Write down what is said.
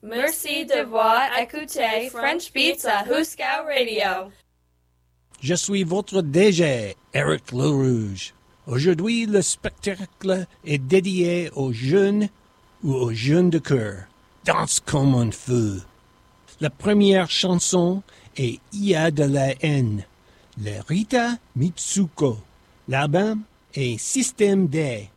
Merci d'avoir écouté French Beats à Huskow Radio. Je suis votre DG, Eric Lerouge. Aujourd'hui, le spectacle est dédié aux jeunes ou aux jeunes de cœur. Danse comme un feu. La première chanson est Il y a de la haine, de Rita Mitsuko. L'album est Système D.